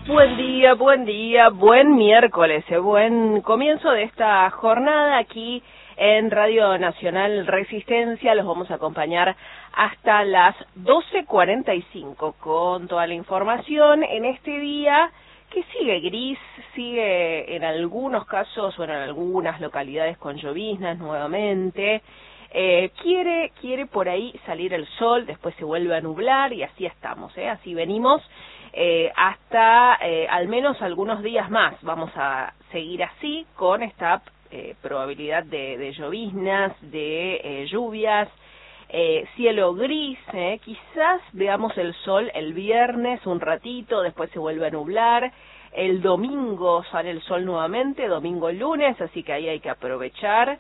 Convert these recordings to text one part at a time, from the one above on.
buen día, buen miércoles, buen comienzo de esta jornada aquí en Radio Nacional Resistencia. Los vamos a acompañar hasta las 12:45 con toda la información en este día que sigue gris, sigue en algunos casos o en algunas localidades con lloviznas nuevamente. Quiere por ahí salir el sol, después se vuelve a nublar y así estamos, así venimos hasta al menos algunos días más. Vamos a seguir así con esta probabilidad de lloviznas, de lluvias, cielo gris, quizás veamos el sol el viernes un ratito, después se vuelve a nublar. El domingo sale el sol nuevamente, domingo lunes, así que ahí hay que aprovechar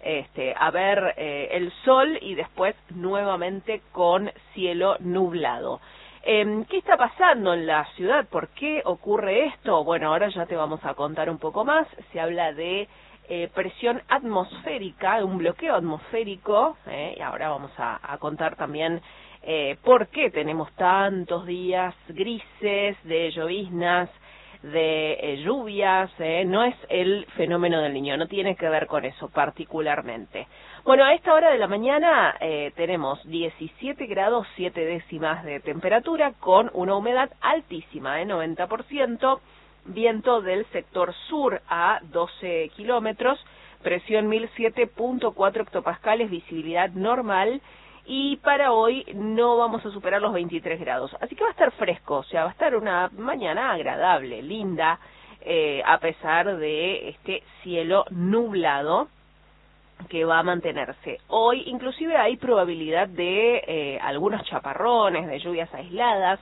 a ver el sol y después nuevamente con cielo nublado. ¿Qué está pasando en la ciudad? ¿Por qué ocurre esto? Bueno, ahora ya te vamos a contar un poco más. Se habla de presión atmosférica, un bloqueo atmosférico, y ahora vamos a contar también por qué tenemos tantos días grises de lloviznas, de lluvias. No es el fenómeno del Niño, no tiene que ver con eso particularmente. Bueno, a esta hora de la mañana tenemos 17 grados 7 décimas de temperatura con una humedad altísima, 90%, viento del sector sur a 12 kilómetros, presión 1007.4 hectopascales, visibilidad normal. Y para hoy no vamos a superar los 23 grados, así que va a estar fresco, o sea, va a estar una mañana agradable, linda, a pesar de este cielo nublado que va a mantenerse. Hoy inclusive hay probabilidad de algunos chaparrones, de lluvias aisladas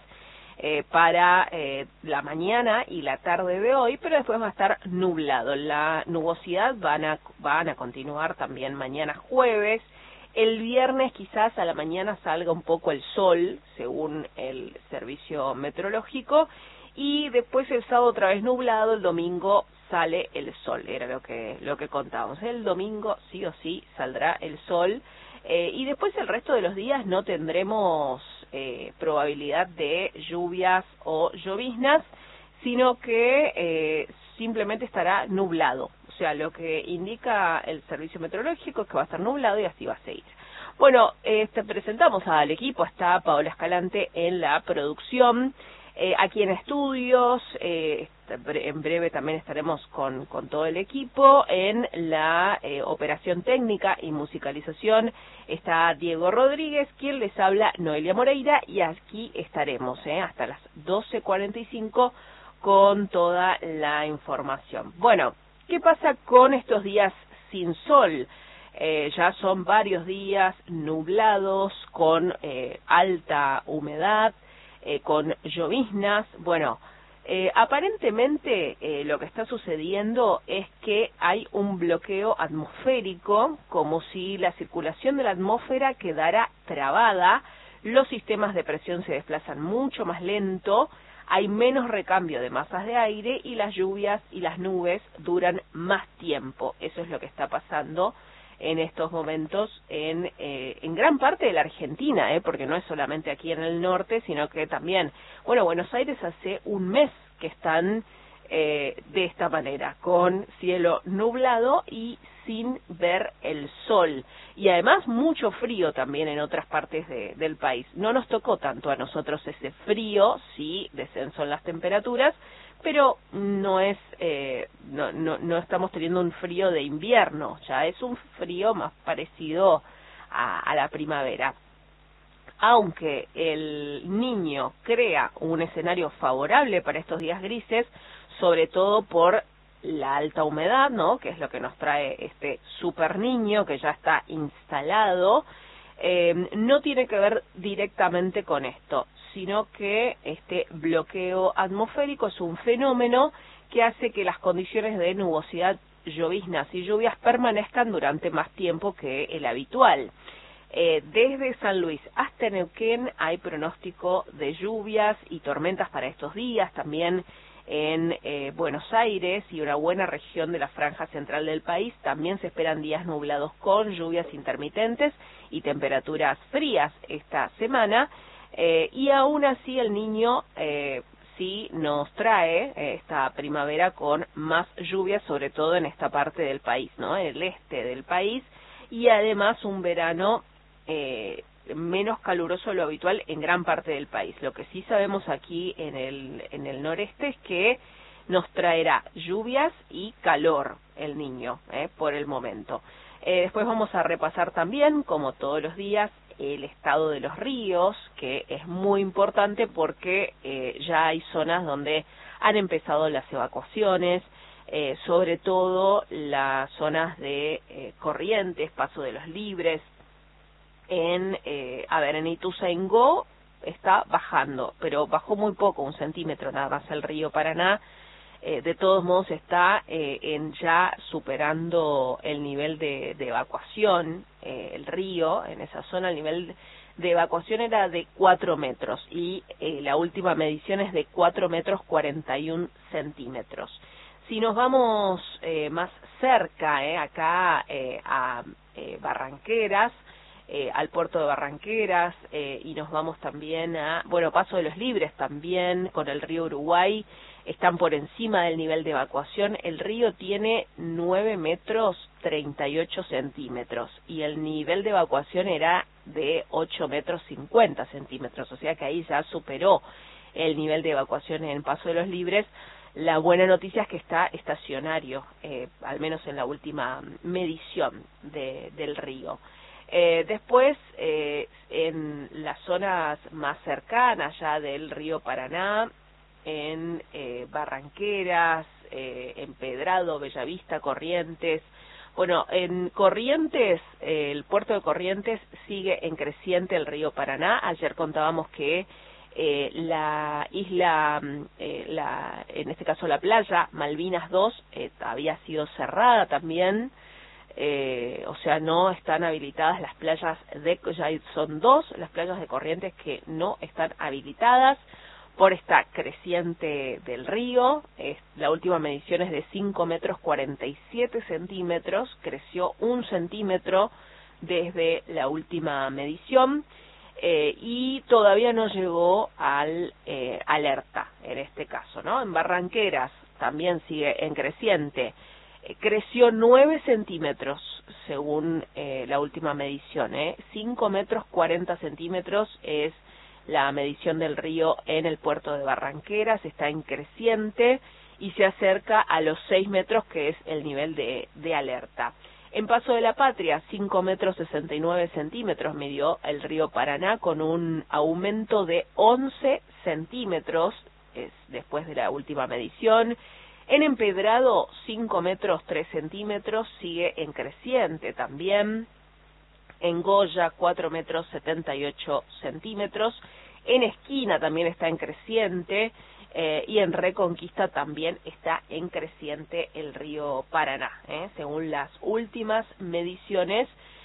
para la mañana y la tarde de hoy, pero después va a estar nublado. La nubosidad van a continuar también mañana jueves. El viernes quizás a la mañana salga un poco el sol, según el servicio meteorológico, y después el sábado otra vez nublado, el domingo sale el sol, era lo que contábamos. El domingo sí o sí saldrá el sol, y después el resto de los días no tendremos probabilidad de lluvias o lloviznas, sino que simplemente estará nublado. O sea, lo que indica el servicio meteorológico es que va a estar nublado y así va a seguir. Bueno, presentamos al equipo, está Paola Escalante en la producción, aquí en estudios, en breve también estaremos con todo el equipo. En la operación técnica y musicalización está Diego Rodríguez, quien les habla Noelia Moreira, y aquí estaremos hasta las 12:45 con toda la información. Bueno, ¿qué pasa con estos días sin sol? Ya son varios días nublados, con alta humedad, con lloviznas. Bueno, aparentemente lo que está sucediendo es que hay un bloqueo atmosférico, como si la circulación de la atmósfera quedara trabada, los sistemas de presión se desplazan mucho más lento, hay menos recambio de masas de aire y las lluvias y las nubes duran más tiempo. Eso es lo que está pasando en estos momentos en gran parte de la Argentina, porque no es solamente aquí en el norte, sino que también, bueno, Buenos Aires hace un mes que están de esta manera, con cielo nublado y sin ver el sol. Y además mucho frío también en otras partes del país. No nos tocó tanto a nosotros ese frío, sí, descenso en las temperaturas, pero no es no estamos teniendo un frío de invierno, ya es un frío más parecido a la primavera. Aunque el Niño crea un escenario favorable para estos días grises, sobre todo por la alta humedad, ¿no?, que es lo que nos trae este super Niño que ya está instalado, no tiene que ver directamente con esto, sino que este bloqueo atmosférico es un fenómeno que hace que las condiciones de nubosidad, lloviznas y lluvias permanezcan durante más tiempo que el habitual. Desde San Luis hasta Neuquén hay pronóstico de lluvias y tormentas para estos días, también en Buenos Aires y una buena región de la franja central del país. También se esperan días nublados con lluvias intermitentes y temperaturas frías esta semana, y aún así el Niño sí nos trae esta primavera con más lluvias, sobre todo en esta parte del país, ¿no? En el este del país, y además un verano menos caluroso de lo habitual en gran parte del país. Lo que sí sabemos aquí en el noreste es que nos traerá lluvias y calor el niño, por el momento. Después vamos a repasar también, como todos los días, el estado de los ríos, que es muy importante porque ya hay zonas donde han empezado las evacuaciones, sobre todo las zonas de Corrientes, Paso de los Libres. En Ituzaingó está bajando, pero bajó muy poco, 1 centímetro nada más el río Paraná. De todos modos está ya superando el nivel de evacuación, el río, en esa zona el nivel de evacuación era de 4 metros y la última medición es de 4 metros 41 centímetros. Si nos vamos más cerca, acá a Barranqueras, al puerto de Barranqueras, y nos vamos también a, Paso de los Libres también, con el río Uruguay, están por encima del nivel de evacuación. El río tiene 9 metros 38 centímetros y el nivel de evacuación era de 8 metros 50 centímetros, o sea que ahí ya superó el nivel de evacuación en Paso de los Libres. La buena noticia es que está estacionario, al menos en la última medición del río. Después, en las zonas más cercanas ya del río Paraná, en Barranqueras, Empedrado, Bellavista, Corrientes. En Corrientes, el puerto de Corrientes sigue en creciente el río Paraná. Ayer contábamos que la isla, en este caso la playa Malvinas 2, había sido cerrada también. O sea, no están habilitadas las playas ya son 2 las playas de Corrientes que no están habilitadas por esta creciente del río. La última medición es de 5 metros 47 centímetros, creció 1 centímetro desde la última medición, y todavía no llegó al alerta en este caso, ¿no? En Barranqueras también sigue en creciente. Creció 9 centímetros según la última medición, 5 metros 40 centímetros es la medición del río en el puerto de Barranqueras, está en creciente y se acerca a los 6 metros que es el nivel de alerta. En Paso de la Patria, 5 metros 69 centímetros midió el río Paraná con un aumento de 11 centímetros después de la última medición. En Empedrado, 5 metros 3 centímetros, sigue en creciente también. En Goya, 4 metros 78 centímetros. En Esquina también está en creciente. Y en Reconquista también está en creciente el río Paraná. Según las últimas mediciones,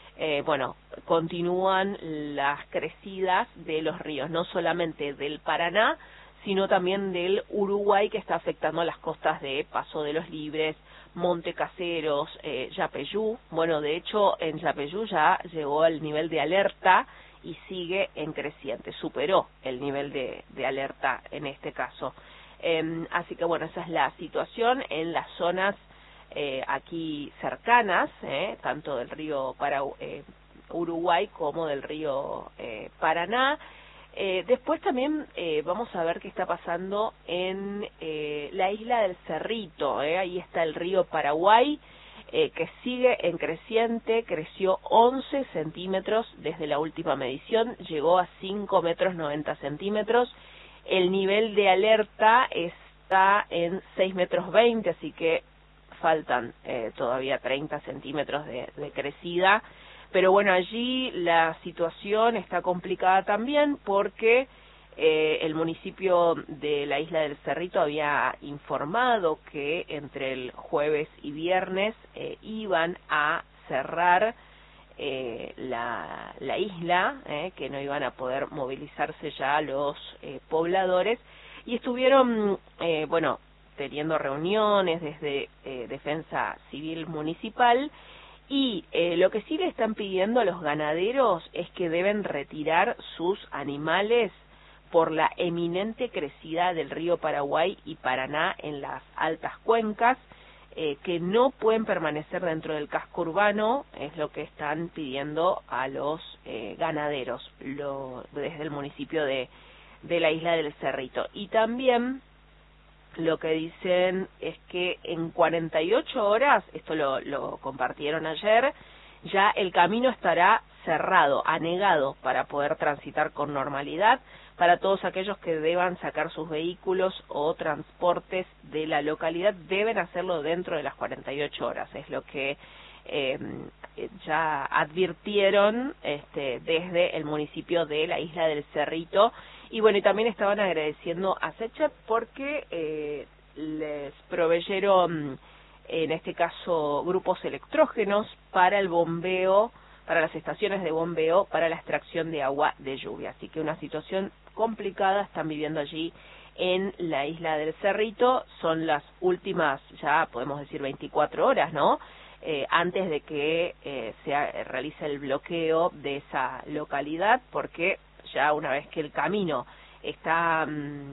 continúan las crecidas de los ríos, no solamente del Paraná, sino también del Uruguay, que está afectando a las costas de Paso de los Libres, Monte Caseros, Yapeyú. De hecho, en Yapeyú ya llegó al nivel de alerta y sigue en creciente, superó el nivel de alerta en este caso. Así que esa es la situación en las zonas aquí cercanas, tanto del río Uruguay como del río Paraná. Después también vamos a ver qué está pasando en la isla del Cerrito. Ahí está el río Paraguay, que sigue en creciente, creció 11 centímetros desde la última medición, llegó a 5 metros 90 centímetros. El nivel de alerta está en 6 metros 20, así que faltan todavía 30 centímetros de crecida. Pero allí la situación está complicada también porque el municipio de la isla del Cerrito había informado que entre el jueves y viernes iban a cerrar la isla, que no iban a poder movilizarse ya los pobladores, y estuvieron, teniendo reuniones desde Defensa Civil Municipal. Y lo que sí le están pidiendo a los ganaderos es que deben retirar sus animales por la eminente crecida del río Paraguay y Paraná en las altas cuencas, que no pueden permanecer dentro del casco urbano, es lo que están pidiendo a los ganaderos desde el municipio de la isla del Cerrito. Y también lo que dicen es que en 48 horas, esto lo compartieron ayer, ya el camino estará cerrado, anegado para poder transitar con normalidad para todos aquellos que deban sacar sus vehículos o transportes de la localidad. Deben hacerlo dentro de las 48 horas, es lo que ya advirtieron desde el municipio de la isla del Cerrito. Y bueno, y también estaban agradeciendo a SECHEP porque les proveyeron, en este caso, grupos electrógenos para el bombeo, para las estaciones de bombeo, para la extracción de agua de lluvia. Así que una situación complicada están viviendo allí en la isla del Cerrito. Son las últimas, ya podemos decir 24 horas, ¿no? Antes de que se realice el bloqueo de esa localidad, porque ya una vez que el camino está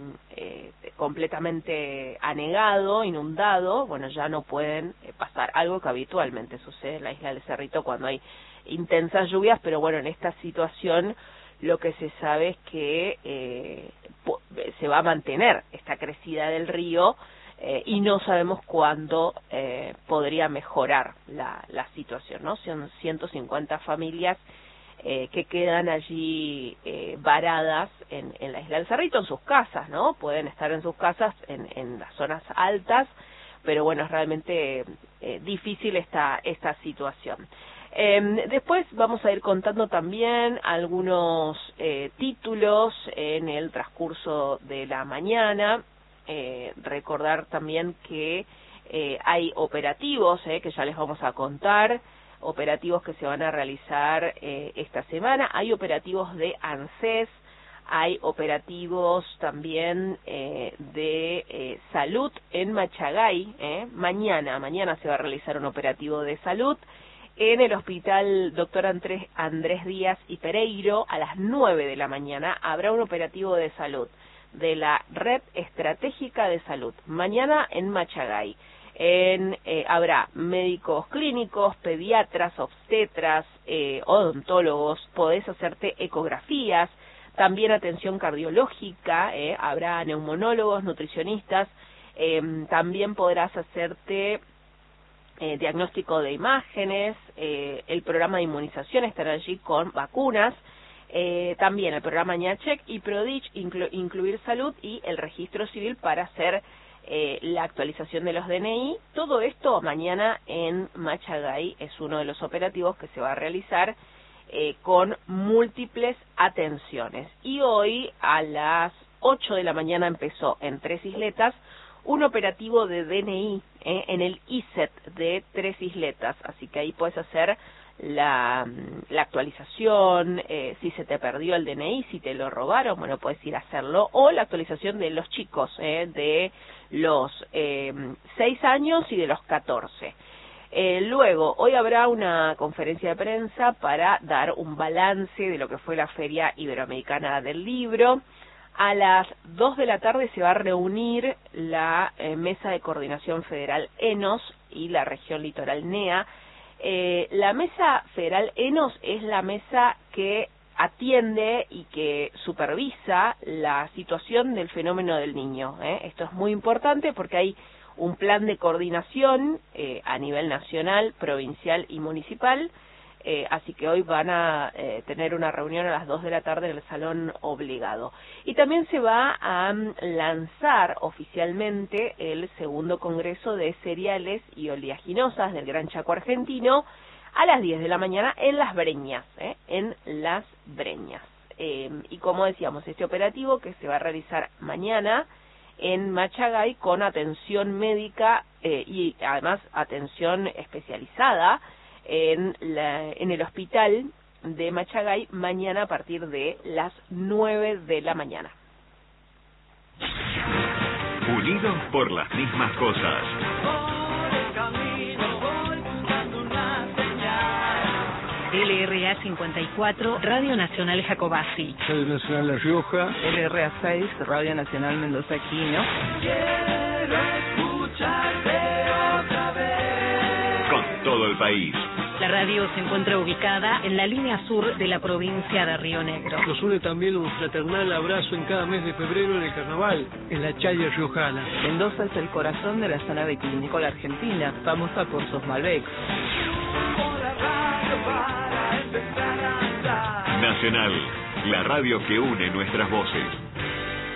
completamente anegado, inundado, bueno, ya no pueden pasar, algo que habitualmente sucede en la isla del Cerrito cuando hay intensas lluvias, pero bueno, en esta situación lo que se sabe es que se va a mantener esta crecida del río y no sabemos cuándo podría mejorar la situación, ¿no? Son 150 familias que quedan allí varadas en la isla del Cerrito, en sus casas, ¿no? Pueden estar en sus casas en las zonas altas, pero bueno, es realmente difícil esta situación. Después vamos a ir contando también algunos títulos en el transcurso de la mañana. Recordar también que hay operativos que ya les vamos a contar, operativos que se van a realizar esta semana. Hay operativos de ANSES, hay operativos también de salud en Machagay. Mañana se va a realizar un operativo de salud en el hospital Dr. Andrés Díaz y Pereiro. A las 9 de la mañana habrá un operativo de salud de la Red Estratégica de Salud. Mañana en Machagay. Habrá médicos clínicos, pediatras, obstetras, odontólogos, podés hacerte ecografías, también atención cardiológica, habrá neumonólogos, nutricionistas, también podrás hacerte diagnóstico de imágenes, el programa de inmunización estará allí con vacunas, también el programa ñachec y PRODICH, incluir salud y el registro civil para hacer la actualización de los DNI. Todo esto mañana en Machagay es uno de los operativos que se va a realizar con múltiples atenciones. Y hoy a las 8 de la mañana empezó en Tres Isletas un operativo de DNI en el ISET de Tres Isletas, así que ahí puedes hacer la actualización, si se te perdió el DNI, si te lo robaron, bueno, puedes ir a hacerlo, o la actualización de los chicos, de los 6 años y de los 14. Luego, hoy habrá una conferencia de prensa para dar un balance de lo que fue la Feria Iberoamericana del Libro. A las 2 de la tarde se va a reunir la Mesa de Coordinación Federal ENOS y la Región Litoral NEA. La Mesa Federal ENOS es la mesa que atiende y que supervisa la situación del fenómeno del niño. Esto es muy importante porque hay un plan de coordinación a nivel nacional, provincial y municipal, así que hoy van a tener una reunión a las 2 de la tarde en el Salón Obligado. Y también se va a lanzar oficialmente el segundo Congreso de Cereales y Oleaginosas del Gran Chaco Argentino a las 10 de la mañana en Las Breñas, en Las Breñas. Y como decíamos, este operativo que se va a realizar mañana en Machagay con atención médica y además atención especializada en el hospital de Machagay mañana a partir de las 9 de la mañana. Unidos por las mismas cosas. LRH AM54, Radio Nacional Jacobasi. Radio Nacional La Rioja. LRA6, Radio Nacional Mendoza Quino. Quiero escucharte otra vez. Con todo el país. La radio se encuentra ubicada en la línea sur de la provincia de Río Negro. Nos une también un fraternal abrazo en cada mes de febrero en el carnaval, en la Chaya riojana. Mendoza es el corazón de la zona vitivinícola argentina, famosa por sus Malbecs. Nacional, la radio que une nuestras voces.